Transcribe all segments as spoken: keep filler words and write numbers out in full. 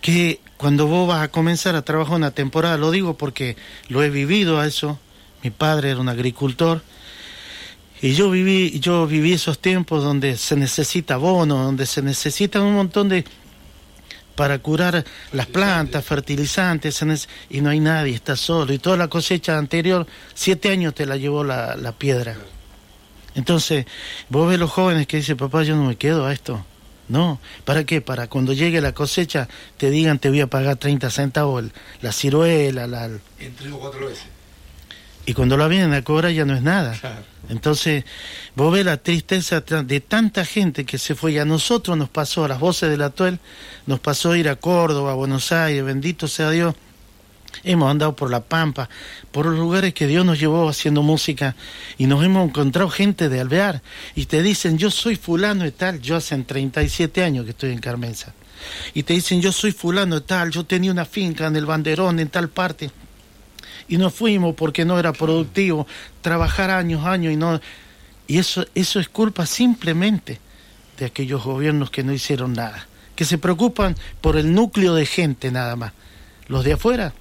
que cuando vos vas a comenzar a trabajar una temporada, lo digo porque lo he vivido a eso, mi padre era un agricultor, y yo viví, yo viví esos tiempos donde se necesita abono, donde se necesita un montón de... para curar las plantas, fertilizantes, y no hay nadie, está solo, y toda la cosecha anterior, siete años te la llevó la, la piedra. Entonces, vos ves los jóvenes que dicen, papá, yo no me quedo a esto. No, ¿para qué? Para cuando llegue la cosecha te digan te voy a pagar treinta centavos el, la ciruela, la... En tres o cuatro veces. Y cuando la vienen a cobrar ya no es nada. Claro. Entonces, vos ves la tristeza de tanta gente que se fue, y a nosotros nos pasó, a las voces del Atuel, nos pasó ir a Córdoba, a Buenos Aires, bendito sea Dios. Hemos andado por La Pampa, por los lugares que Dios nos llevó haciendo música, y nos hemos encontrado gente de Alvear, y te dicen, yo soy fulano y tal, yo hace treinta y siete años que estoy en Carmenza, y te dicen, yo soy fulano y tal, yo tenía una finca en el Banderón, en tal parte, y nos fuimos porque no era productivo, trabajar años, años, y no, y eso, eso es culpa simplemente de aquellos gobiernos que no hicieron nada, que se preocupan por el núcleo de gente nada más. Los de afuera,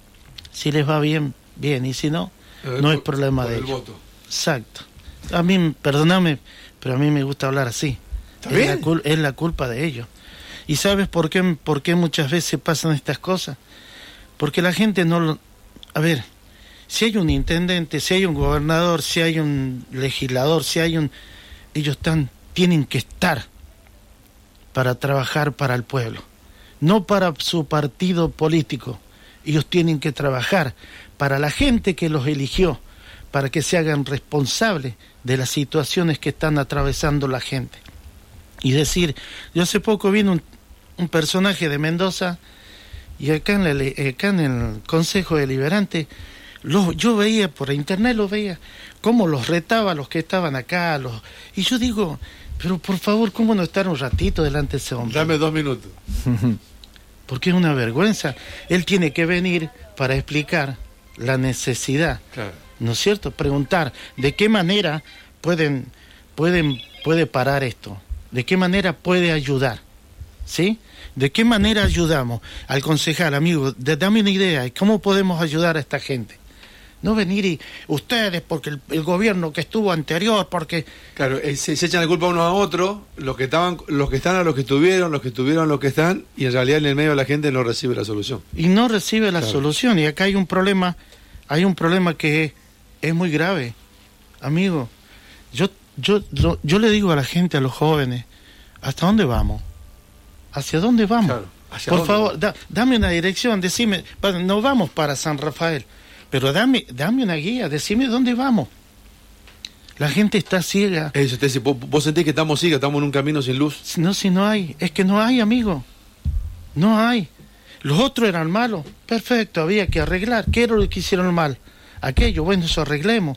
si les va bien, bien, y si no, no por, es problema de ellos. Voto. Exacto. A mí, perdóname, pero a mí me gusta hablar así. Es la, cul- es la culpa de ellos. ¿Y sabes por qué, por qué muchas veces pasan estas cosas? Porque la gente no lo... A ver, si hay un intendente, si hay un gobernador, si hay un legislador, si hay un... Ellos están, tienen que estar para trabajar para el pueblo, no para su partido político. Ellos tienen que trabajar para la gente que los eligió, para que se hagan responsables de las situaciones que están atravesando la gente. Y decir, yo hace poco vino un, un personaje de Mendoza, y acá en, la, acá en el Consejo Deliberante, los, yo veía, por internet lo veía, cómo los retaba a los que estaban acá, los, y yo digo, pero por favor, ¿cómo no estar un ratito delante de ese hombre? Dame dos minutos. Porque es una vergüenza. Él tiene que venir para explicar la necesidad, claro, ¿no es cierto? Preguntar de qué manera pueden, pueden, puede parar esto, de qué manera puede ayudar, ¿sí? ¿De qué manera ayudamos al concejal, amigo? De, dame una idea, ¿cómo podemos ayudar a esta gente? No venir y ustedes, porque el, el gobierno que estuvo anterior, porque... Claro, eh, se, se echan la culpa unos a otros, los que estaban, los que están a los que estuvieron, los que estuvieron a los que están, y en realidad en el medio la gente no recibe la solución. Y no recibe la claro. solución, y acá hay un problema, hay un problema que es, es muy grave, amigo. Yo, yo, yo, yo le digo a la gente, a los jóvenes, ¿hasta dónde vamos? ¿Hacia dónde vamos? Claro, ¿hacia Por dónde favor, vamos? Da, dame una dirección, decime, bueno, no vamos para San Rafael, pero dame, dame una guía, decime dónde vamos. La gente está ciega. Eso, te dice, vos, vos sentís que estamos ciegos, estamos en un camino sin luz. No, si no hay, es que no hay, amigo. No hay. Los otros eran malos, perfecto, había que arreglar. ¿Qué era lo que hicieron mal? Aquello, bueno, eso arreglemos.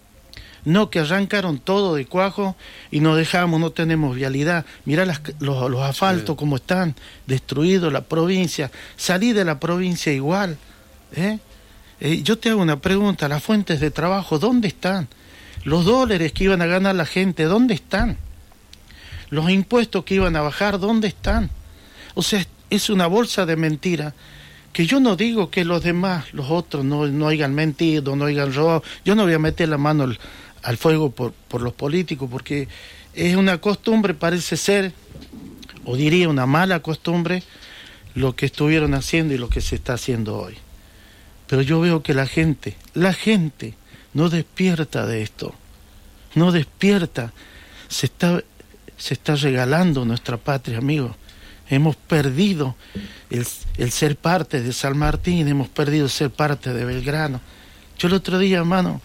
No, que arrancaron todo de cuajo y nos dejamos, no tenemos vialidad. Mirá las, los, los asfaltos sí. Como están, destruidos la provincia. Salí de la provincia igual, ¿eh? Eh, yo te hago una pregunta, las fuentes de trabajo, ¿dónde están? Los dólares que iban a ganar la gente, ¿dónde están? Los impuestos que iban a bajar, ¿dónde están? O sea, es una bolsa de mentira, que yo no digo que los demás, los otros, no, no hayan mentido, no hayan robado. Yo no voy a meter la mano al, al fuego por, por los políticos, porque es una costumbre, parece ser, o diría una mala costumbre, lo que estuvieron haciendo y lo que se está haciendo hoy. Pero yo veo que la gente, la gente no despierta de esto, no despierta, se está, se está regalando nuestra patria, amigos. Hemos perdido el, el ser parte de San Martín, hemos perdido ser parte de Belgrano. Yo el otro día, hermano,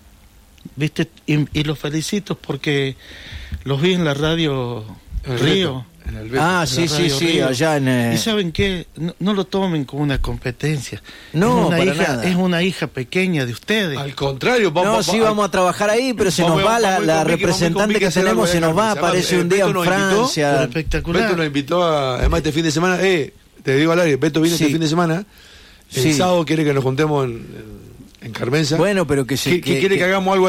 viste, y, y los felicito porque los vi en la radio el Río. En el ah, sí, sí, sí, Río. Allá en... Eh... ¿Y saben qué? No, no lo tomen como una competencia. No, es una para hija, nada. Es una hija pequeña de ustedes. Al contrario, vamos, no, vamos, sí vamos a trabajar ahí, pero se nos va la, la representante que tenemos, se nos va, aparece un día en Francia. Espectacular. Beto nos invitó a, además este fin de semana, eh, te digo al aire, Beto viene sí. este fin de semana, el sí. sábado quiere que nos juntemos en, en Carmenza. Bueno, pero que se... ¿Qué, que, quiere que, que hagamos algo allá?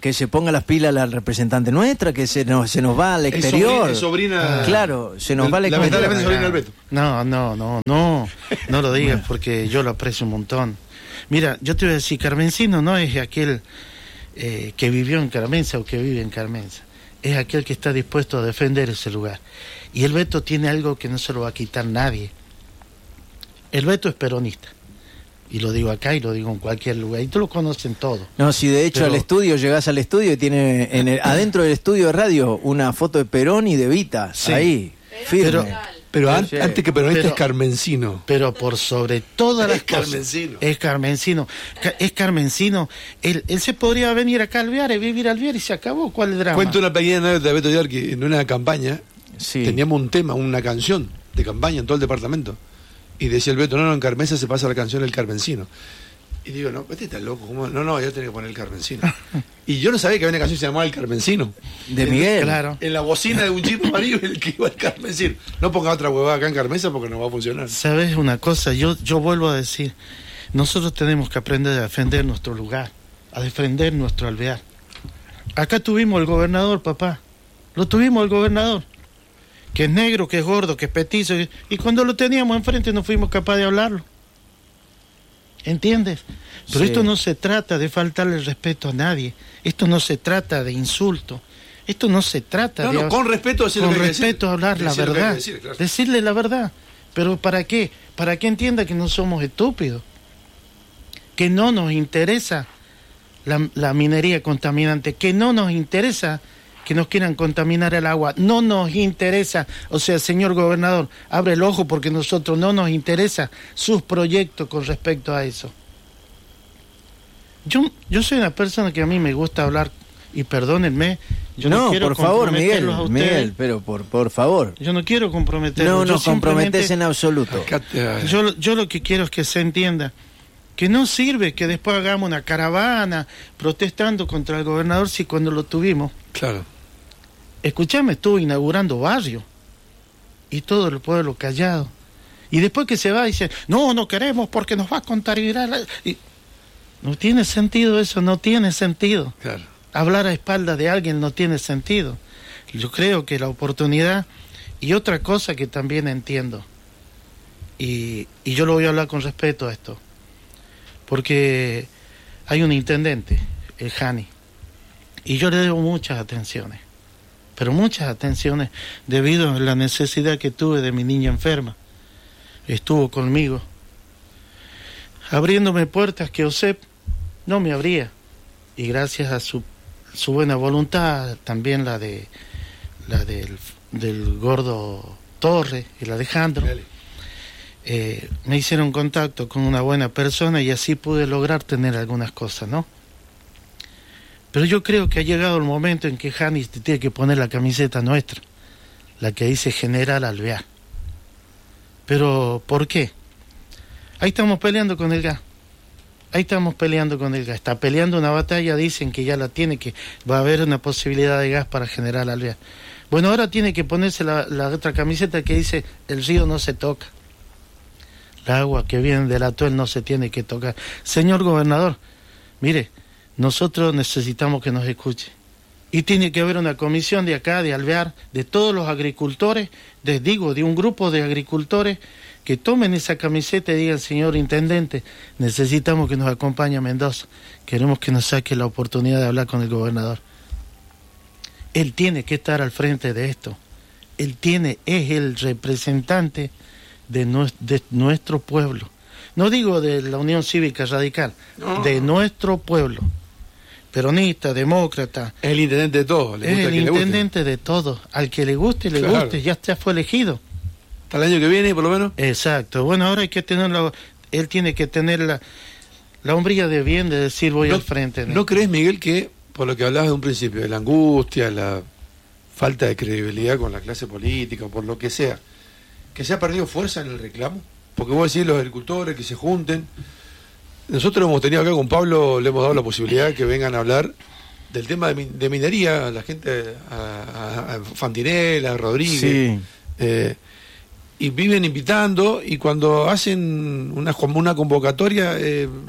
que se ponga las pilas la representante nuestra, que se nos, se nos va al exterior. Es sobrina, es sobrina claro, se nos el, va al exterior. Lamentablemente sobrina del Beto. No, no, no, no, no lo digas porque yo lo aprecio un montón. Mira, yo te voy a decir, Carmencino no es aquel eh, que vivió en Carmenza o que vive en Carmenza. Es aquel que está dispuesto a defender ese lugar. Y el Beto tiene algo que no se lo va a quitar nadie. El Beto es peronista. Y lo digo acá y lo digo en cualquier lugar. Y tú lo conocen todo. No, si de hecho Pero... al estudio, llegás al estudio y tiene en el, adentro del estudio de radio una foto de Perón y de Vita. Sí. Ahí, firme. Pero, pero an, sí. antes que peronista pero, es carmencino. Pero por sobre todas las es cosas. Carmencino. Es carmencino. Es carmencino. Él, él se podría venir acá al Viar y vivir al Viar y se acabó. ¿Cuál es el drama? Cuento una pequeña anécdota de Beto Villar que en una campaña sí. teníamos un tema, una canción de campaña en todo el departamento. Y decía el Beto, no, no, en Carmenza se pasa la canción El Carmencino. Y digo, no, este está loco, ¿cómo? No, no, ya tenía que poner El Carmencino. Y yo no sabía que había una canción que se llamaba El Carmencino. De Miguel. En, claro. En la bocina de un jeep amarillo el que iba El Carmencino. No ponga otra huevada acá en Carmenza porque no va a funcionar. ¿Sabes una cosa? Yo, yo vuelvo a decir, nosotros tenemos que aprender a defender nuestro lugar, a defender nuestro alvear. Acá tuvimos el gobernador, papá. Lo tuvimos el gobernador. Que es negro, que es gordo, que es petizo. Y cuando lo teníamos enfrente no fuimos capaces de hablarlo. ¿Entiendes? Pero sí. Esto no se trata de faltarle el respeto a nadie. Esto no se trata de insulto. Esto no se trata no, de... No, con respeto, decir con respeto a hablar la verdad. Decir, claro. Decirle la verdad. ¿Pero para qué? Para que entienda que no somos estúpidos. Que no nos interesa la, la minería contaminante. Que no nos interesa... que nos quieran contaminar el agua, no nos interesa, o sea, señor gobernador, abre el ojo porque nosotros no nos interesa sus proyectos con respecto a eso. Yo, yo soy una persona que a mí me gusta hablar, y perdónenme, yo no, no quiero por favor, Miguel, a ustedes, Miguel, pero por, por favor. Yo no quiero comprometerlos. No nos comprometes en absoluto. Yo, yo lo que quiero es que se entienda que no sirve que después hagamos una caravana protestando contra el gobernador si cuando lo tuvimos. Claro. Escuchame, estuvo inaugurando barrio y todo el pueblo callado. Y después que se va dice, no, no queremos porque nos va a contaminar. Y no tiene sentido eso, no tiene sentido. Claro. Hablar a espaldas de alguien no tiene sentido. Yo creo que la oportunidad y otra cosa que también entiendo, y, y yo lo voy a hablar con respeto a esto, porque hay un intendente, el Jani, y yo le debo muchas atenciones, pero muchas atenciones debido a la necesidad que tuve de mi niña enferma. Estuvo conmigo, abriéndome puertas que OSEP no me abría, y gracias a su, su buena voluntad, también la de la del, del gordo Torre, el Alejandro, eh, me hicieron contacto con una buena persona y así pude lograr tener algunas cosas, ¿no? Pero yo creo que ha llegado el momento en que Jani tiene que poner la camiseta nuestra, la que dice General Alvear. Pero, ¿por qué? Ahí estamos peleando con el gas. Ahí estamos peleando con el gas. Está peleando una batalla, dicen que ya la tiene, que va a haber una posibilidad de gas para General Alvear. Bueno, ahora tiene que ponerse la, la otra camiseta que dice el río no se toca. El agua que viene del Atuel no se tiene que tocar. Señor gobernador, mire, nosotros necesitamos que nos escuche. Y tiene que haber una comisión de acá, de Alvear, de todos los agricultores, les digo, de un grupo de agricultores que tomen esa camiseta y digan, señor intendente, necesitamos que nos acompañe a Mendoza. Queremos que nos saque la oportunidad de hablar con el gobernador. Él tiene que estar al frente de esto. Él tiene, es el representante de, no, de nuestro pueblo. No digo de la Unión Cívica Radical, no. de nuestro pueblo. Peronista, demócrata. Es el intendente de todo. Es el intendente de todo. Al que le guste, le claro. guste, ya, ya fue elegido. ¿Hasta el año que viene, por lo menos? Exacto. Bueno, ahora hay que tener la, él tiene que tener la, la hombría de bien de decir voy no, al frente. ¿No crees, Miguel, que por lo que hablabas de un principio, de la angustia, la falta de credibilidad con la clase política, o por lo que sea, que se ha perdido fuerza en el reclamo? Porque vos decís los agricultores que se junten. Nosotros hemos tenido acá con Pablo, le hemos dado la posibilidad de que vengan a hablar del tema de, de minería, a la gente, a, a, a Fantinel, a Rodríguez, sí. eh, y viven invitando, y cuando hacen una, una convocatoria, eh,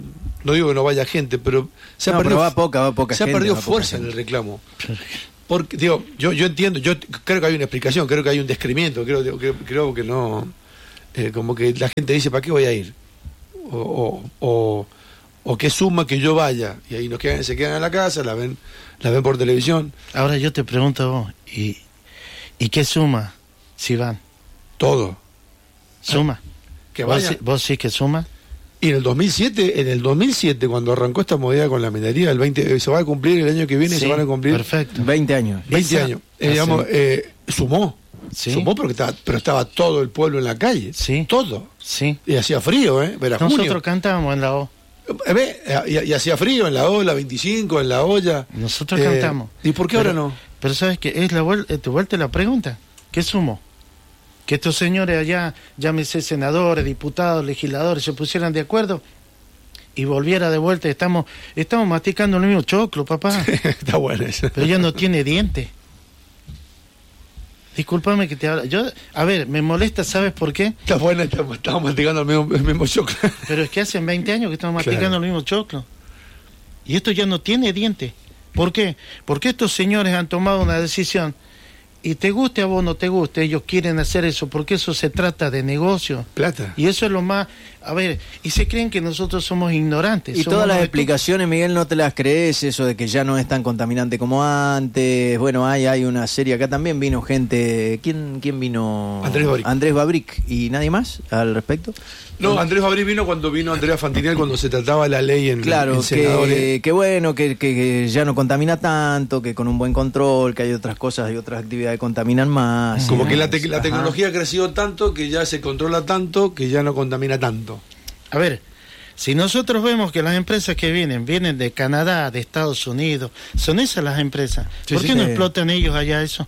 no digo que no vaya gente, pero se ha no, perdido, pero va poca, va poca se gente, ha perdido va fuerza en el reclamo. Porque, digo, yo, yo entiendo, yo creo que hay una explicación, creo que hay un descrimiento, creo, digo, creo, creo que no, eh, como que la gente dice, ¿para qué voy a ir? O, o, o, o qué suma que yo vaya, y ahí nos quedan, se quedan en la casa, la ven, la ven por televisión. Ahora yo te pregunto a vos, ¿y, ¿y qué suma si van? Todo. ¿Suma? Que ¿Vos, vaya. sí, ¿Vos sí que suma? Y en el dos mil siete, en el dos mil siete, cuando arrancó esta movida con la minería, el veinte, se va a cumplir el año que viene, Sí, se van a cumplir perfecto. veinte años. veinte Esa- años. Eh, digamos, eh, sumó. Sí. Sumó porque estaba, pero estaba todo el pueblo en la calle. Sí. Todo. Sí. Y hacía frío, ¿eh? Era Nosotros junio. cantábamos en la O. Eh, ve, eh, Y, y hacía frío en la O, la veinticinco, en la olla. Nosotros Eh, cantamos. ¿Y por qué Pero- ahora no? Pero sabes que es la vuel- eh, te vuelta la pregunta. ¿Qué sumó? Que estos señores allá, llámese senadores, diputados, legisladores, se pusieran de acuerdo y volviera de vuelta. Estamos, estamos masticando el mismo choclo, papá. Está bueno eso. Pero ella no tiene dientes. Discúlpame que te habla. Yo, a ver, me molesta, ¿sabes por qué? Está buena, estamos, estamos masticando el mismo, el mismo choclo. Pero es que hace veinte años que estamos masticando Claro. el mismo choclo. Y esto ya no tiene dientes. ¿Por qué? Porque estos señores han tomado una decisión. Y te guste a vos o no te guste, ellos quieren hacer eso, porque eso se trata de negocio. Plata. Y eso es lo más... A ver, y se creen que nosotros somos ignorantes. Y somos todas las unos explicaciones, Miguel, no te las crees, eso de que ya no es tan contaminante como antes. Bueno, hay, hay una serie, acá también vino gente. ¿Quién, quién vino? Andrés Babric. Andrés Babric. ¿Y nadie más al respecto? No, Andrés Fabri vino cuando vino Andrea Fantinel, cuando se trataba la ley en, Claro, en senadores. que, que bueno, que, que- que ya no contamina tanto, que con un buen control, que hay otras cosas, hay otras actividades que contaminan más. Como y que la, demás. te- la Ajá. tecnología ha crecido tanto que ya se controla tanto que ya no contamina tanto. A ver, si nosotros vemos que las empresas que vienen, vienen de Canadá, de Estados Unidos, son esas las empresas. Sí, ¿Por sí, qué no sí. explotan ellos allá eso?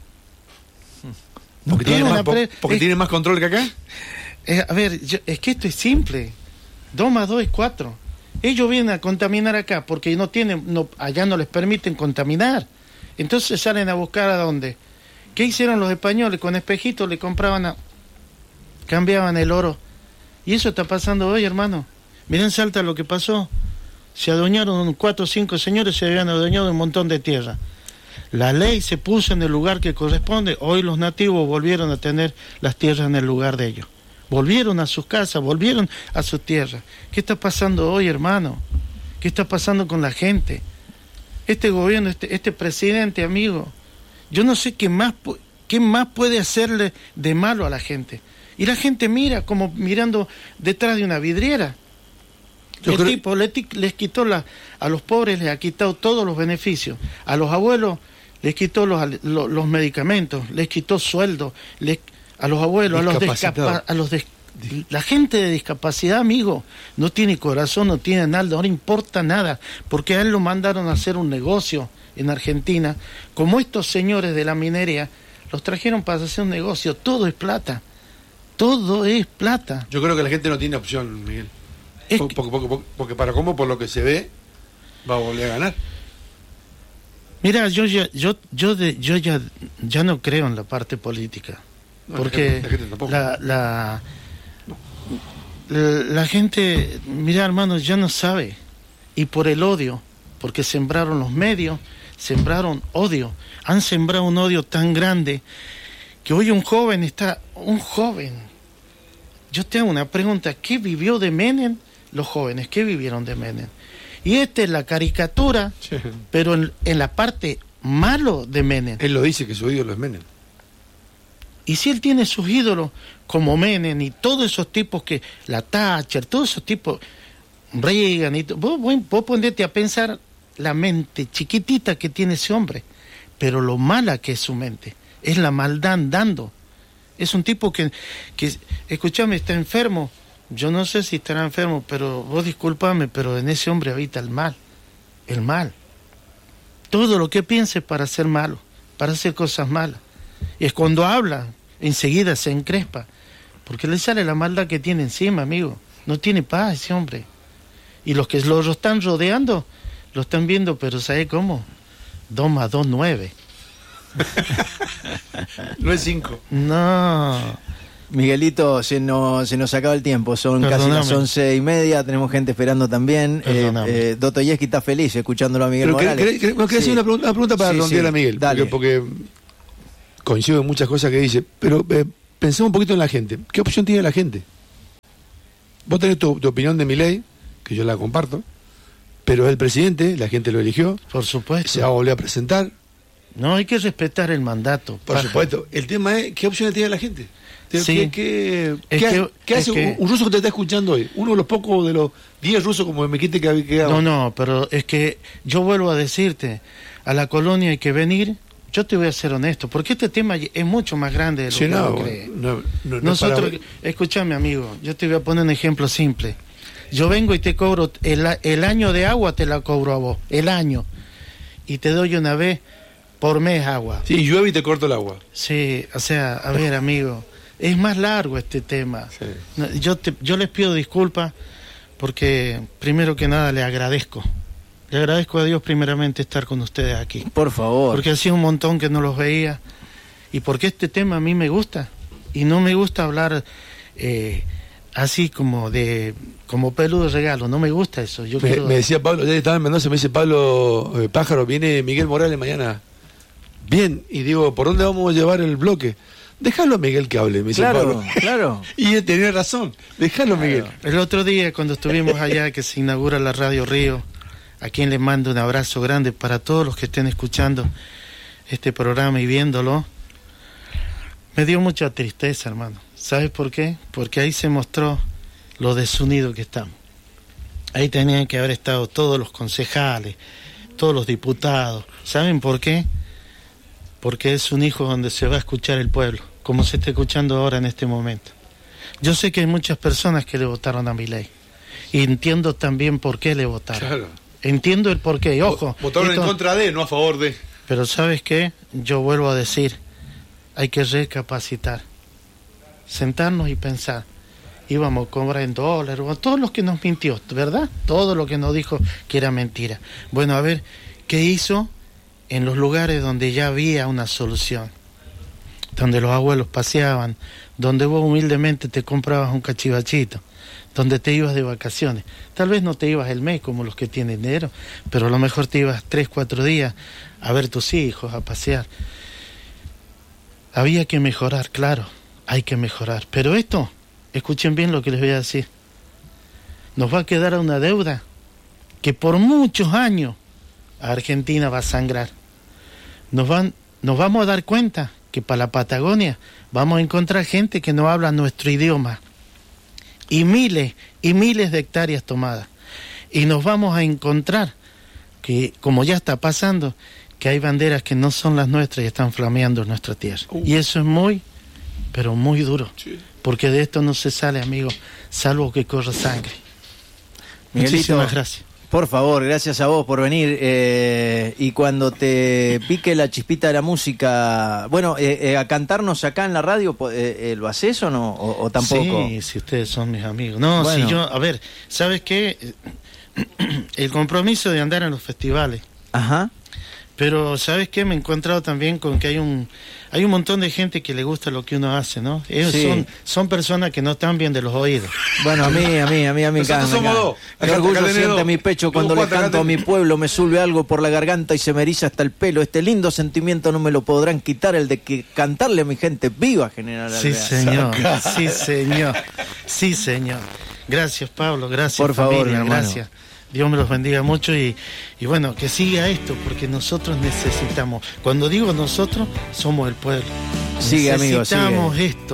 Porque, Toda tienen la más, po- pre- porque es- tienen más control que acá. Eh, a ver, yo- es que esto es simple. Dos más dos es cuatro. Ellos vienen a contaminar acá porque no tienen, no, allá no les permiten contaminar. Entonces salen a buscar a dónde. ¿Qué hicieron los españoles? Con espejitos le compraban, a, cambiaban el oro. Y eso está pasando hoy, hermano. Miren Salta lo que pasó. Se adueñaron cuatro o cinco señores, se habían adueñado de un montón de tierra. La ley se puso en el lugar que corresponde. Hoy los nativos volvieron a tener las tierras en el lugar de ellos. Volvieron a sus casas, volvieron a sus tierras. ¿Qué está pasando hoy, hermano? ¿Qué está pasando con la gente? Este gobierno, este, este presidente, amigo, yo no sé qué más, pu- qué más puede hacerle de malo a la gente. Y la gente mira como mirando detrás de una vidriera. Yo El creo- tipo le ti- les quitó la, a los pobres les ha quitado todos los beneficios. A los abuelos les quitó los, al- lo- los medicamentos, les quitó sueldo, les, a los abuelos, a los Discapacitado. discapa- a los des- la gente de discapacidad, amigo, no tiene corazón, no tiene nada, no le importa nada, porque a él lo mandaron a hacer un negocio en Argentina, como estos señores de la minería, los trajeron para hacer un negocio, todo es plata, todo es plata. Yo creo que la gente no tiene opción, Miguel. Es Porque, que- porque, porque- porque para cómo, por lo que se ve, va a volver a ganar. Mira, yo ya, yo, yo, de, yo ya, ya no creo en la parte política, No, porque la gente- la gente tampoco. la, la, la, la gente, mira, hermano, ya no sabe, y por el odio, porque sembraron los medios, sembraron odio, han sembrado un odio tan grande que hoy un joven está, un joven, yo te hago una pregunta, ¿qué vivió de Menem los jóvenes? ¿Qué vivieron de Menem? Y esta es la caricatura, Sí. pero en, en la parte malo de Menem. Él lo dice que su ídolo es Menem. Y si él tiene sus ídolos como Menem y todos esos tipos que, la Thatcher, todos esos tipos, Reagan, y to- vos, vos, vos ponete a pensar la mente chiquitita que tiene ese hombre, pero lo mala que es su mente, es la maldad andando. Es un tipo que, que escúchame, está enfermo. Yo no sé si estará enfermo, pero vos discúlpame, pero en ese hombre habita el mal, el mal. Todo lo que piense para ser malo, para hacer cosas malas. Y es cuando habla, enseguida se encrespa, porque le sale la maldad que tiene encima, amigo. No tiene paz ese hombre. Y los que lo están rodeando, lo están viendo, pero ¿sabe cómo? Dos más dos, nueve. No es cinco. No, Miguelito, se nos, se nos acaba el tiempo, son Perdóname. casi las once y media, tenemos gente esperando también. Eh, eh, Dostoyevski está feliz escuchándolo a Miguel Pero Morales. ¿querés, querés, querés Sí. hacer una pregunta, una pregunta para Sí, redondear sí, a Miguel? dale. Porque, porque coincido en muchas cosas que dice, pero eh, pensemos un poquito en la gente. ¿Qué opción tiene la gente? Vos tenés tu, tu opinión de Milei, que yo la comparto, pero es el presidente, la gente lo eligió, Por supuesto. se va a volver a presentar. No, hay que respetar el mandato. Por pájaro. supuesto. El tema es, ¿qué opciones tiene la gente? ¿Qué, Sí. qué, qué, Es qué- que- qué es hace que- un, un ruso que te está escuchando hoy? Uno de los pocos de los diez rusos como me quite que había quedado. No, no, pero es que yo vuelvo a decirte, a la colonia hay que venir. Yo te voy a ser honesto, porque este tema es mucho más grande de lo Sí, que no, uno cree. no, no, no Nosotros, para- escúchame amigo, yo te voy a poner un ejemplo simple. Yo vengo y te cobro, el, a- el año de agua te la cobro a vos, el año. Y te doy una vez por mes agua. Sí, llueve y te corto el agua. Sí, o sea, a ver amigo, es más largo este tema. Sí. No, Yo, te, yo les pido disculpas porque primero que nada le agradezco. Le agradezco a Dios primeramente estar con ustedes aquí. Por favor. Porque hacía un montón que no los veía. Y porque este tema a mí me gusta. Y no me gusta hablar eh, así como de como pelo de regalo. No me gusta eso. Yo Me, quiero- me decía Pablo, ya estaba en Mendoza, me dice Pablo eh, Pájaro, viene Miguel Morales mañana. Bien, y digo, ¿por dónde vamos a llevar el bloque? Déjalo a Miguel que hable, me dice Claro, Pablo. claro. Y él tenía razón, déjalo Miguel. El otro día cuando estuvimos allá que se inaugura la Radio Río, a quien le mando un abrazo grande para todos los que estén escuchando este programa y viéndolo, me dio mucha tristeza, hermano. ¿Sabes por qué? Porque ahí se mostró lo desunido que estamos. Ahí tenían que haber estado todos los concejales, todos los diputados. ¿Saben por qué? Porque es un hijo donde se va a escuchar el pueblo, como se está escuchando ahora en este momento. Yo sé que hay muchas personas que le votaron a Milei. Y entiendo también por qué le votaron. Claro. Entiendo el por qué. Y ojo. Votaron esto- en contra de, no a favor de. Pero ¿sabes qué? Yo vuelvo a decir, hay que recapacitar. Sentarnos y pensar. Íbamos a cobrar en dólares, o todos los que nos mintió, ¿verdad? Todo lo que nos dijo que era mentira. Bueno, a ver, ¿qué hizo en los lugares donde ya había una solución? Donde los abuelos paseaban, donde vos humildemente te comprabas un cachivachito, donde te ibas de vacaciones. Tal vez no te ibas el mes como los que tienen dinero, pero a lo mejor te ibas tres, cuatro días a ver tus hijos, a pasear. Había que mejorar, claro, hay que mejorar. Pero esto, escuchen bien lo que les voy a decir, nos va a quedar una deuda que por muchos años a Argentina va a sangrar. Nos, van, nos vamos a dar cuenta que para la Patagonia vamos a encontrar gente que no habla nuestro idioma. Y miles y miles de hectáreas tomadas. Y nos vamos a encontrar que, como ya está pasando, que hay banderas que no son las nuestras y están flameando en nuestra tierra. Uh. Y eso es muy, pero muy duro. Sí. Porque de esto no se sale, amigo, salvo que corra sangre. Miguelito, Muchísimas gracias. por favor, gracias a vos por venir. eh, y cuando te pique la chispita de la música, bueno, eh, eh, a cantarnos acá en la radio, eh, eh, ¿lo haces o no? ¿O, o tampoco? Sí, si ustedes son mis amigos. No, Bueno. si yo, a ver, ¿sabes qué? El compromiso de andar en los festivales. Ajá. Pero, ¿sabes qué? Me he encontrado también con que hay un hay un montón de gente que le gusta lo que uno hace, ¿no? Ellos Sí. son, son personas que no están bien de los oídos. Bueno, a mí, a mí, a mí, a mí, Nosotros me somos encanta. dos. Qué Acá- orgullo acá tenés siente dos. mi pecho Tú cuando le cuatro, acá canto a mi tenés- pueblo, me sube algo por la garganta y se me eriza hasta el pelo. Este lindo sentimiento no me lo podrán quitar, el de que cantarle a mi gente viva, General Sí, Alvear. señor. Sí, señor. Sí, señor. Gracias, Pablo. Gracias, Por favor, familia. mi hermano. Gracias. Dios me los bendiga mucho y, y bueno, que siga esto, porque nosotros necesitamos. Cuando digo nosotros, somos el pueblo. Sigue, amigo, sigue. Necesitamos esto.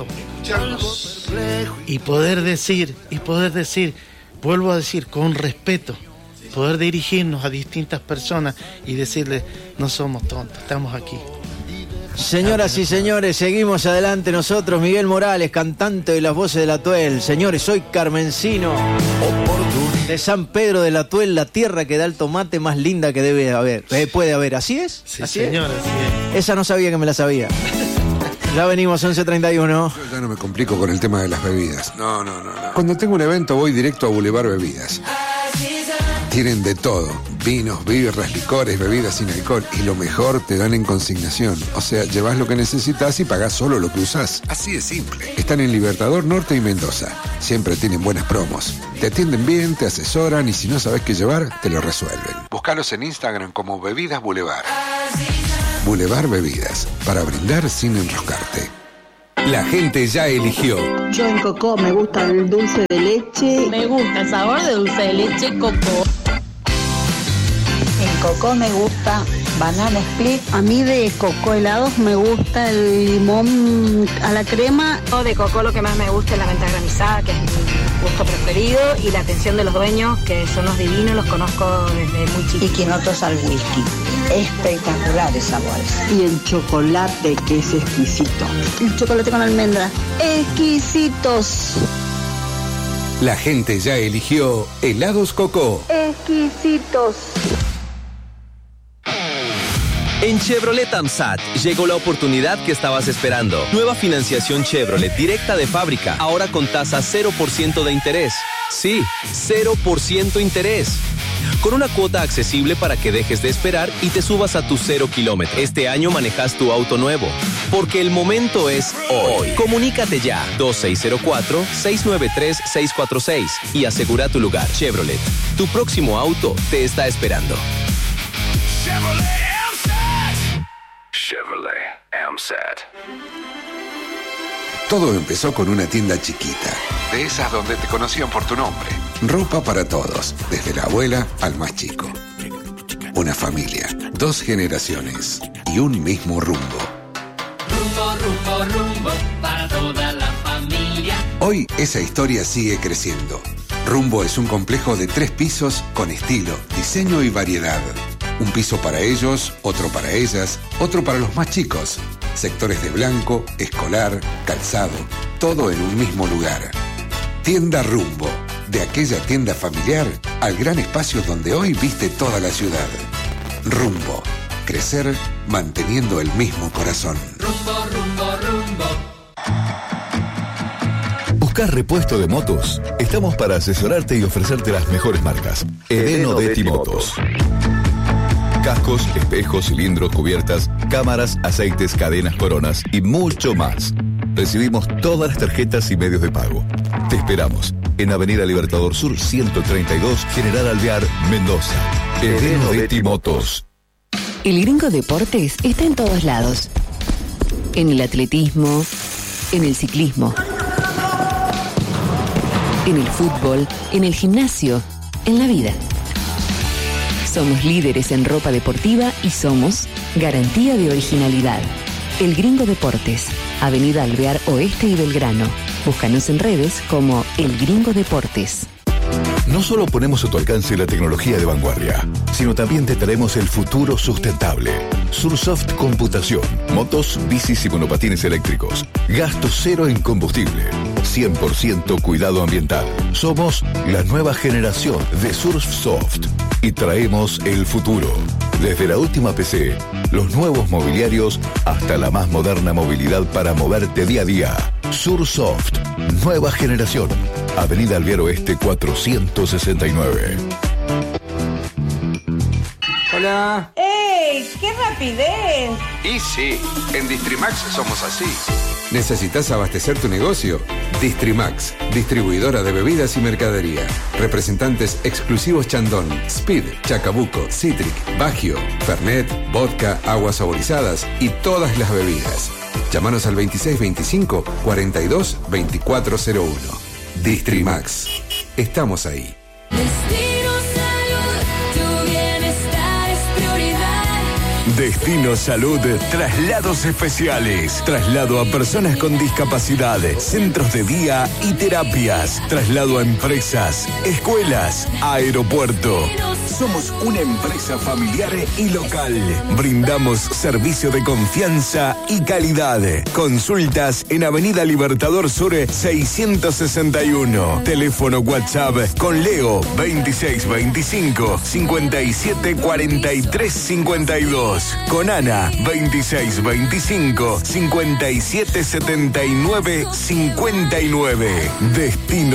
Y poder decir, y poder decir, vuelvo a decir, con respeto, poder dirigirnos a distintas personas y decirles, no somos tontos, estamos aquí. Señoras y señores, seguimos adelante nosotros. Miguel Morales, cantante de las voces de la Tuel. Señores, soy Carmencino, de San Pedro de la Tuel, la tierra que da el tomate más linda que debe haber. Eh, puede haber, ¿así es? Sí, ¿Así es? señor, así es. Esa no sabía que me la sabía. Ya venimos, once treinta y uno. Yo ya no me complico con el tema de las bebidas. No, no, no, no. Cuando tengo un evento voy directo a Boulevard Bebidas. Tienen de todo. Vinos, birras, licores, bebidas sin alcohol. Y lo mejor, te dan en consignación. O sea, llevas lo que necesitas y pagás solo lo que usás. Así de simple. Están en Libertador Norte y Mendoza. Siempre tienen buenas promos. Te atienden bien, te asesoran y si no sabes qué llevar, te lo resuelven. Búscalos en Instagram como Bebidas Boulevard. Boulevard Bebidas. Para brindar sin enroscarte. La gente ya eligió. Yo en Cocó me gusta el dulce de leche. Me gusta el sabor de dulce de leche Cocó. En Cocó me gusta banana split. A mí de Cocó helados me gusta el limón a la crema. De Cocó lo que más me gusta es la menta granizada, que es mi gusto preferido, y la atención de los dueños, que son los divinos, los conozco desde muy chiquitos. Y quinotos al whisky. Espectaculares sabores. Y el chocolate, que es exquisito. El chocolate con almendra. Exquisitos. La gente ya eligió Helados Cocó. Exquisitos. En Chevrolet AMSAT llegó la oportunidad que estabas esperando. Nueva financiación Chevrolet directa de fábrica, ahora con tasa cero por ciento de interés. Sí, cero por ciento interés. Con una cuota accesible para que dejes de esperar y te subas a tu cero kilómetro. Este año manejas tu auto nuevo, porque el momento es hoy. Comunícate ya, dos seis cero cuatro, seis nueve tres, seis cuatro seis y asegura tu lugar. Chevrolet, tu próximo auto te está esperando. Chevrolet AMSAT. Chevrolet AMSAT. Todo empezó con una tienda chiquita, de esas donde te conocían por tu nombre. Ropa para todos, desde la abuela al más chico. Una familia, dos generaciones y un mismo rumbo. Rumbo, rumbo, rumbo, para toda la familia. Hoy esa historia sigue creciendo. Rumbo es un complejo de tres pisos con estilo, diseño y variedad. Un piso para ellos, otro para ellas, otro para los más chicos. Sectores de blanco, escolar, calzado, todo en un mismo lugar. Tienda Rumbo, de aquella tienda familiar al gran espacio donde hoy viste toda la ciudad. Rumbo, crecer manteniendo el mismo corazón. Rumbo, rumbo, rumbo. ¿Buscas repuesto de motos? Estamos para asesorarte y ofrecerte las mejores marcas. Edeno Detti Motos. Cascos, espejos, cilindros, cubiertas, cámaras, aceites, cadenas, coronas y mucho más. Recibimos todas las tarjetas y medios de pago. Te esperamos en Avenida Libertador Sur ciento treinta y dos, General Alvear, Mendoza. Edeno Detti Motos. El Gringo Deportes está en todos lados. En el atletismo, en el ciclismo, en el fútbol, en el gimnasio, en la vida. Somos líderes en ropa deportiva y somos garantía de originalidad. El Gringo Deportes, Avenida Alvear Oeste y Belgrano. Búscanos en redes como El Gringo Deportes. No solo ponemos a tu alcance la tecnología de vanguardia, sino también te traemos el futuro sustentable. Sursoft Computación, motos, bicis y monopatines eléctricos. Gasto cero en combustible. cien por ciento cuidado ambiental. Somos la nueva generación de Sursoft y traemos el futuro. Desde la última P C, los nuevos mobiliarios, hasta la más moderna movilidad para moverte día a día. Sursoft, nueva generación. Avenida Alvear Oeste cuatrocientos sesenta y nueve. Hola. ¡Ey! ¡Qué rapidez! Y sí, en Distrimax somos así. ¿Necesitas abastecer tu negocio? Distrimax, distribuidora de bebidas y mercadería. Representantes exclusivos Chandon, Speed, Chacabuco, Citric, Bagio, Fernet, vodka, aguas saborizadas y todas las bebidas. Llámanos al veintiséis veinticinco, cuarenta y dos, veinticuatro cero uno. Distrimax. Estamos ahí. Destino Salud, tu bienestar es prioridad. Destino Salud, traslados especiales, traslado a personas con discapacidad, centros de día y terapias, traslado a empresas, escuelas, aeropuerto. Somos una empresa familiar y local. Brindamos servicio de confianza y calidad. Consultas en Avenida Libertador Sur seiscientos sesenta y uno. Teléfono WhatsApp con Leo veintiséis veinticinco, cincuenta y siete cuarenta y tres cincuenta y dos. Con Ana veintiséis veinticinco, cincuenta y siete setenta y nueve cincuenta y nueve. Destino